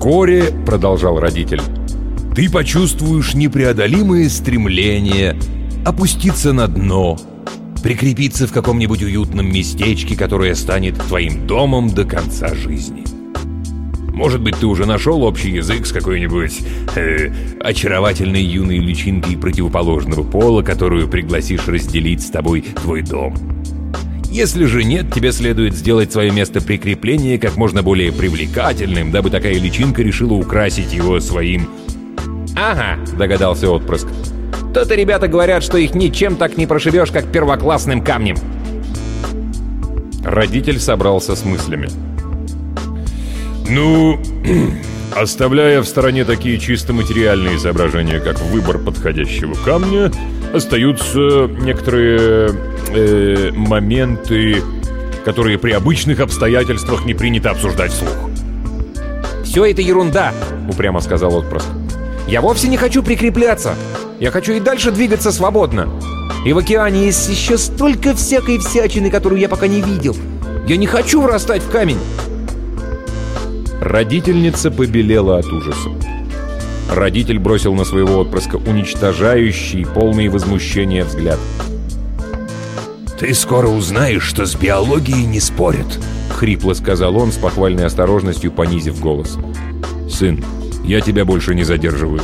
«Вскоре, — продолжал родитель, — ты почувствуешь непреодолимое стремление опуститься на дно, прикрепиться в каком-нибудь уютном местечке, которое станет твоим домом до конца жизни. Может быть, ты уже нашел общий язык с какой-нибудь очаровательной юной личинкой противоположного пола, которую пригласишь разделить с тобой твой дом. Если же нет, тебе следует сделать свое место прикрепления как можно более привлекательным, дабы такая личинка решила украсить его своим...» «Ага», — догадался отпрыск. «То-то ребята говорят, что их ничем так не прошибешь, как первоклассным камнем». Родитель собрался с мыслями. «Ну, оставляя в стороне такие чисто материальные соображения, как выбор подходящего камня, остаются некоторые моменты, которые при обычных обстоятельствах не принято обсуждать вслух». «Все это ерунда», — упрямо сказал отпрыск. «Я вовсе не хочу прикрепляться. Я хочу и дальше двигаться свободно. И в океане есть еще столько всякой всячины, которую я пока не видел. Я не хочу врастать в камень». Родительница побелела от ужаса. Родитель бросил на своего отпрыска уничтожающий, полный возмущения взгляд. «Ты скоро узнаешь, что с биологией не спорят», — хрипло сказал он, с похвальной осторожностью понизив голос. «Сын, я тебя больше не задерживаю».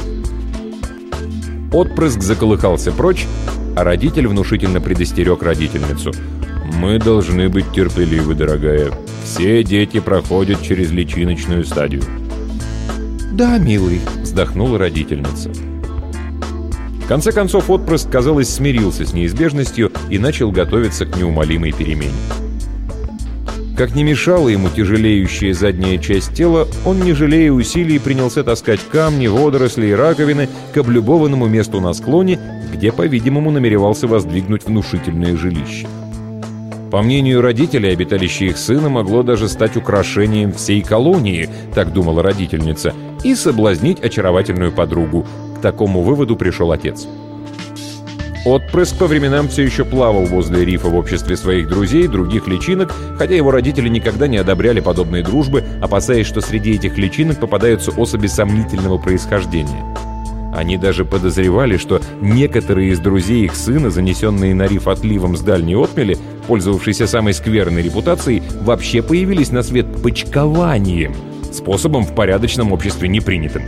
Отпрыск заколыхался прочь, а родитель внушительно предостерег родительницу. «Мы должны быть терпеливы, дорогая. Все дети проходят через личиночную стадию». «Да, милый», — вздохнула родительница. В конце концов, отпрыск, казалось, смирился с неизбежностью и начал готовиться к неумолимой перемене. Как не мешала ему тяжелеющая задняя часть тела, он, не жалея усилий, принялся таскать камни, водоросли и раковины к облюбованному месту на склоне, где, по-видимому, намеревался воздвигнуть внушительное жилище. По мнению родителей, обиталище их сына могло даже стать украшением всей колонии, так думала родительница, и соблазнить очаровательную подругу. К такому выводу пришел отец. Отпрыск по временам все еще плавал возле рифа в обществе своих друзей, других личинок, хотя его родители никогда не одобряли подобной дружбы, опасаясь, что среди этих личинок попадаются особи сомнительного происхождения. Они даже подозревали, что некоторые из друзей их сына, занесенные на риф отливом с дальней отмели, пользовавшиеся самой скверной репутацией, вообще появились на свет почкованием, способом в порядочном обществе не принятым.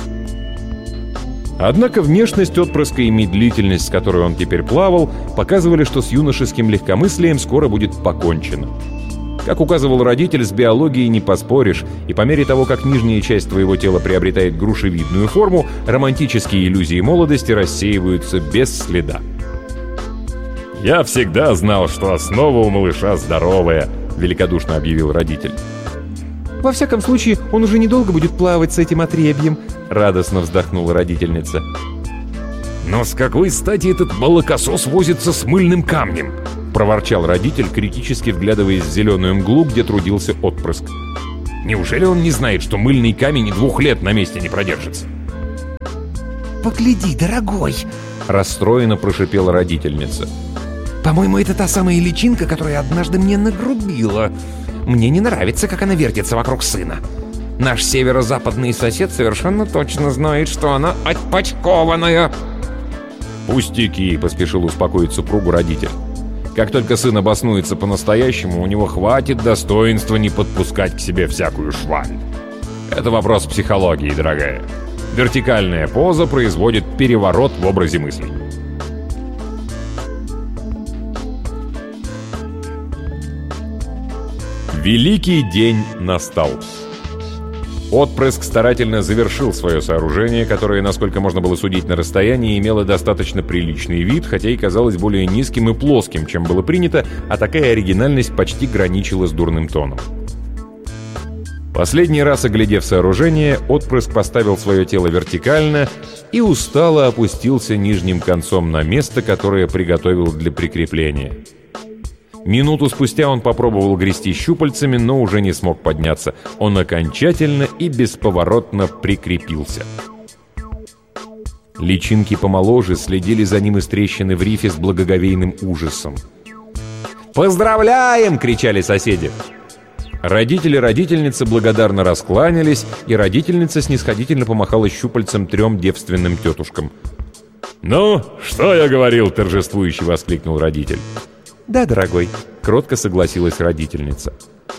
Однако внешность отпрыска и медлительность, с которой он теперь плавал, показывали, что с юношеским легкомыслием скоро будет покончено. Как указывал родитель, с биологией не поспоришь, и по мере того, как нижняя часть твоего тела приобретает грушевидную форму, романтические иллюзии молодости рассеиваются без следа. «Я всегда знал, что основа у малыша здоровая», — великодушно объявил родитель. «Во всяком случае, он уже недолго будет плавать с этим отребьем», — радостно вздохнула родительница. «Но с какой стати этот молокосос возится с мыльным камнем?» — проворчал родитель, критически вглядываясь в зеленую мглу, где трудился отпрыск. «Неужели он не знает, что мыльный камень и 2 лет на месте не продержится?» «Погляди, дорогой!» — расстроенно прошипела родительница. «По-моему, это та самая личинка, которая однажды мне нагрубила. Мне не нравится, как она вертится вокруг сына. Наш северо-западный сосед совершенно точно знает, что она отпочкованная». «Пустяки!» — поспешил успокоить супругу родитель. «Как только сын обоснуется по-настоящему, у него хватит достоинства не подпускать к себе всякую шваль. Это вопрос психологии, дорогая. Вертикальная поза производит переворот в образе мыслей». Великий день настал. Отпрыск старательно завершил свое сооружение, которое, насколько можно было судить на расстоянии, имело достаточно приличный вид, хотя и казалось более низким и плоским, чем было принято, а такая оригинальность почти граничила с дурным тоном. Последний раз, оглядев сооружение, отпрыск поставил свое тело вертикально и устало опустился нижним концом на место, которое приготовил для прикрепления. Минуту спустя он попробовал грести щупальцами, но уже не смог подняться. Он окончательно и бесповоротно прикрепился. Личинки помоложе следили за ним из трещины в рифе с благоговейным ужасом. «Поздравляем!» — кричали соседи. Родители родительницы благодарно раскланялись, и родительница снисходительно помахала щупальцем 3 девственным тетушкам. «Ну, что я говорил?» — торжествующе воскликнул родитель. «Да, дорогой», — кротко согласилась родительница.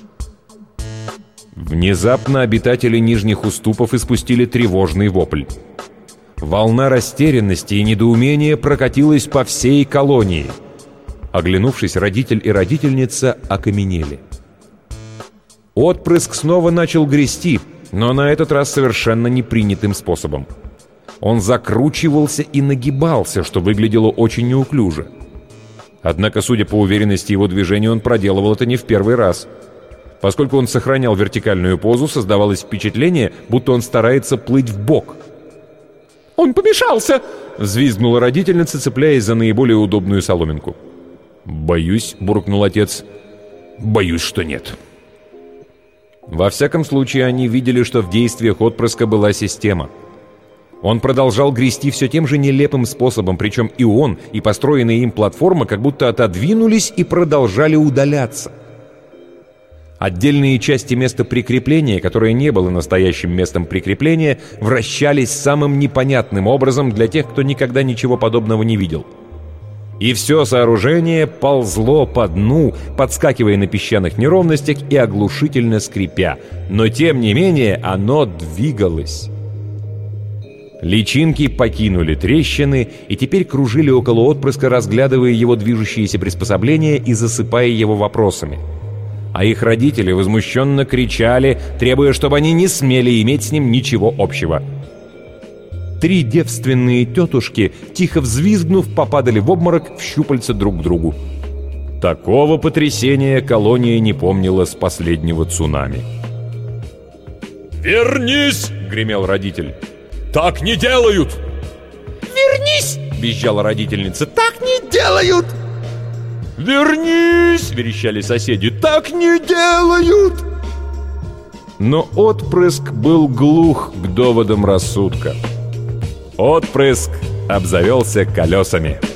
Внезапно обитатели нижних уступов испустили тревожный вопль. Волна растерянности и недоумения прокатилась по всей колонии. Оглянувшись, родитель и родительница окаменели. Отпрыск снова начал грести, но на этот раз совершенно непринятым способом. Он закручивался и нагибался, что выглядело очень неуклюже. Однако, судя по уверенности его движения, он проделывал это не в первый раз. Поскольку он сохранял вертикальную позу, создавалось впечатление, будто он старается плыть вбок. «Он помешался!» — взвизгнула родительница, цепляясь за наиболее удобную соломинку. «Боюсь», — буркнул отец, — «боюсь, что нет». Во всяком случае, они видели, что в действиях отпрыска была система. Он продолжал грести все тем же нелепым способом, причем и он, и построенная им платформа как будто отодвинулись и продолжали удаляться. Отдельные части места прикрепления, которое не было настоящим местом прикрепления, вращались самым непонятным образом для тех, кто никогда ничего подобного не видел. И все сооружение ползло по дну, подскакивая на песчаных неровностях и оглушительно скрипя. Но тем не менее оно двигалось. Личинки покинули трещины и теперь кружили около отпрыска, разглядывая его движущиеся приспособления и засыпая его вопросами. А их родители возмущенно кричали, требуя, чтобы они не смели иметь с ним ничего общего. 3 девственные тетушки, тихо взвизгнув, попадали в обморок в щупальца друг к другу. Такого потрясения колония не помнила с последнего цунами. «Вернись!» — гремел родитель. «Так не делают!» «Вернись!» — визжала родительница. «Так не делают!» «Вернись!» — верещали соседи. «Так не делают!» Но отпрыск был глух к доводам рассудка. Отпрыск обзавелся колесами.